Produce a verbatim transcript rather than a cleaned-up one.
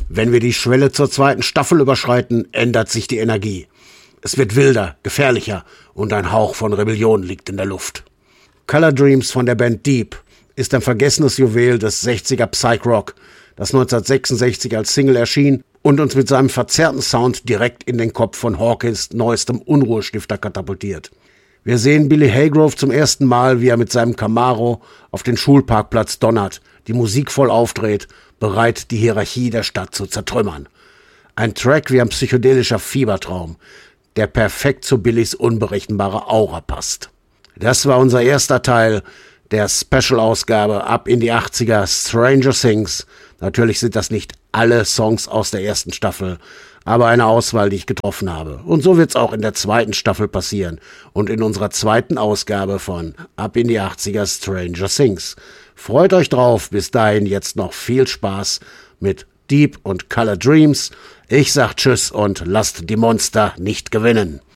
Wenn wir die Schwelle zur zweiten Staffel überschreiten, ändert sich die Energie. Es wird wilder, gefährlicher und ein Hauch von Rebellion liegt in der Luft. Color Dreams von der Band Deep ist ein vergessenes Juwel des sechziger Psych-Rock, das neunzehnhundertsechsundsechzig als Single erschien und uns mit seinem verzerrten Sound direkt in den Kopf von Hawkins neuestem Unruhestifter katapultiert. Wir sehen Billy Haygrove zum ersten Mal, wie er mit seinem Camaro auf den Schulparkplatz donnert, die Musik voll aufdreht, bereit, die Hierarchie der Stadt zu zertrümmern. Ein Track wie ein psychedelischer Fiebertraum, der perfekt zu Billys unberechenbare Aura passt. Das war unser erster Teil der Special-Ausgabe Ab in die achtziger Stranger Things. Natürlich sind das nicht alle Songs aus der ersten Staffel, aber eine Auswahl, die ich getroffen habe. Und so wird's auch in der zweiten Staffel passieren und in unserer zweiten Ausgabe von Ab in die achtziger Stranger Things. Freut euch drauf, bis dahin jetzt noch viel Spaß mit Deep und Color Dreams. Ich sag Tschüss und lasst die Monster nicht gewinnen.